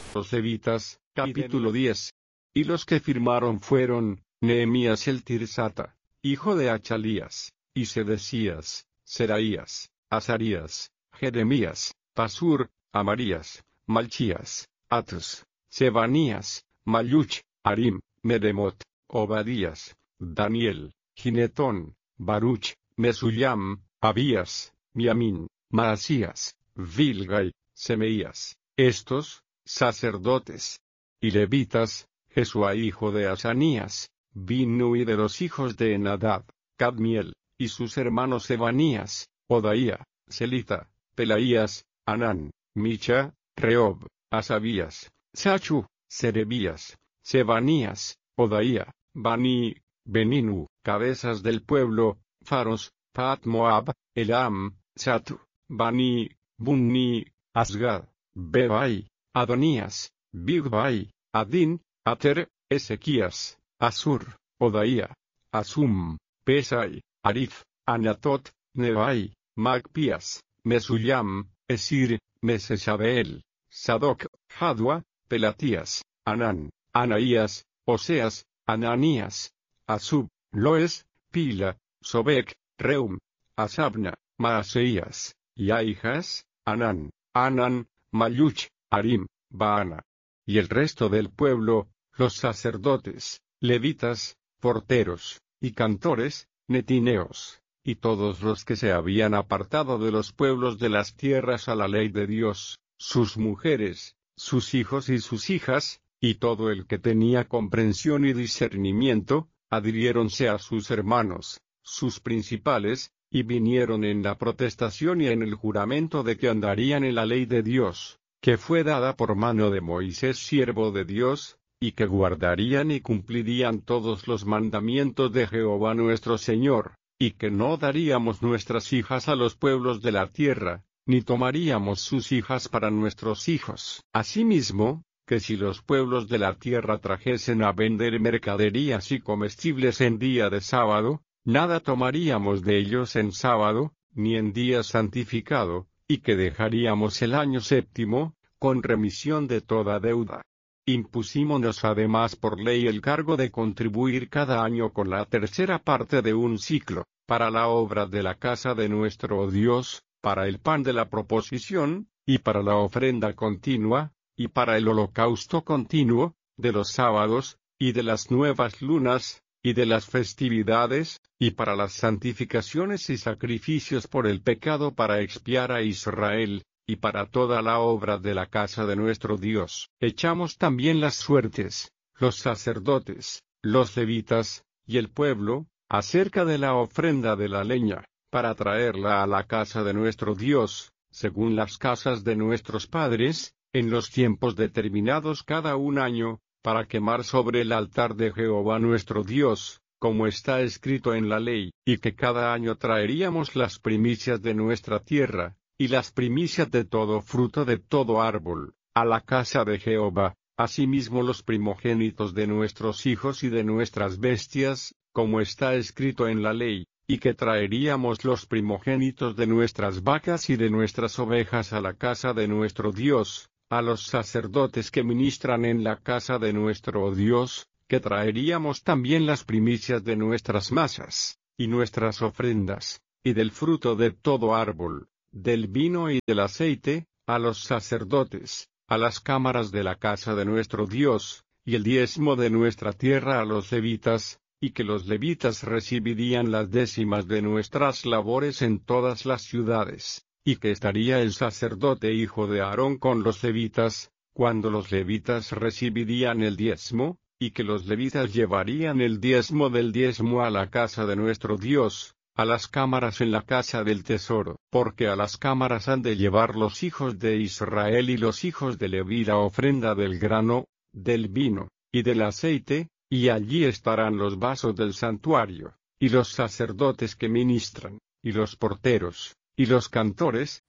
Los levitas, capítulo 10. Y los que firmaron fueron, Nehemías el Tirsata, hijo de Achalías, y Sedecías, Seraías, Azarías, Jeremías, Pasur, Amarías, Malchías, Atus, Sebanías, Malluch, Arim, Medemot, Obadías, Daniel, Ginetón, Baruch, Mesullam, Abías, Miamín, Maasías, Bilgai, Semeías, estos, sacerdotes y levitas, Jesúa hijo de Asanías, Binnui de los hijos de Enadab, Cadmiel, y sus hermanos Sebanías, Odaía, Selita, Pelaías, Anán, Micha, Reob, Asabías, Sachu, Serebías, Sebanías, Odaía, Bani, Beninu, cabezas del pueblo, Faros, Pat Moab, Elam, Satu, Bani, Bunni, Asgad, Bebai, Adonías, Bigbai, Adin, Ater, Ezequías, Asur, Odaía, Asum, Pesai, Arif, Anatot, Nebai, Magpías, Mesullam, Esir, Mesesabeel, Sadoc, Jadua, Pelatías, Anán, Anaías, Oseas, Ananías, Asub, Loes, Pila, Sobek, Reum, Asabna, Maaseías, Yaijas, Anán, Anan, Malluch, Arim, Baana. Y el resto del pueblo, los sacerdotes, levitas, porteros, y cantores, netineos, y todos los que se habían apartado de los pueblos de las tierras a la ley de Dios, sus mujeres, sus hijos y sus hijas, y todo el que tenía comprensión y discernimiento, adhiriéronse a sus hermanos, sus principales, y vinieron en la protestación y en el juramento de que andarían en la ley de Dios, que fue dada por mano de Moisés siervo de Dios, y que guardarían y cumplirían todos los mandamientos de Jehová nuestro Señor, y que no daríamos nuestras hijas a los pueblos de la tierra, ni tomaríamos sus hijas para nuestros hijos. Asimismo, que si los pueblos de la tierra trajesen a vender mercaderías y comestibles en día de sábado, nada tomaríamos de ellos en sábado, ni en día santificado, y que dejaríamos el año séptimo, con remisión de toda deuda. Impusimos además por ley el cargo de contribuir cada año con la tercera parte de un siclo, para la obra de la casa de nuestro Dios, para el pan de la proposición, y para la ofrenda continua, y para el holocausto continuo, de los sábados, y de las nuevas lunas, y de las festividades, y para las santificaciones y sacrificios por el pecado para expiar a Israel, y para toda la obra de la casa de nuestro Dios. Echamos también las suertes, los sacerdotes, los levitas, y el pueblo, acerca de la ofrenda de la leña, para traerla a la casa de nuestro Dios, según las casas de nuestros padres, en los tiempos determinados cada un año, para quemar sobre el altar de Jehová nuestro Dios, como está escrito en la ley, y que cada año traeríamos las primicias de nuestra tierra, y las primicias de todo fruto de todo árbol, a la casa de Jehová, asimismo los primogénitos de nuestros hijos y de nuestras bestias, como está escrito en la ley, y que traeríamos los primogénitos de nuestras vacas y de nuestras ovejas a la casa de nuestro Dios, a los sacerdotes que ministran en la casa de nuestro Dios, que traeríamos también las primicias de nuestras masas, y nuestras ofrendas, y del fruto de todo árbol, del vino y del aceite, a los sacerdotes, a las cámaras de la casa de nuestro Dios, y el diezmo de nuestra tierra a los levitas, y que los levitas recibirían las décimas de nuestras labores en todas las ciudades, y que estaría el sacerdote hijo de Aarón con los levitas, cuando los levitas recibirían el diezmo, y que los levitas llevarían el diezmo del diezmo a la casa de nuestro Dios, a las cámaras en la casa del tesoro, porque a las cámaras han de llevar los hijos de Israel y los hijos de Leví la ofrenda del grano, del vino, y del aceite, y allí estarán los vasos del santuario, y los sacerdotes que ministran, y los porteros, y los cantores,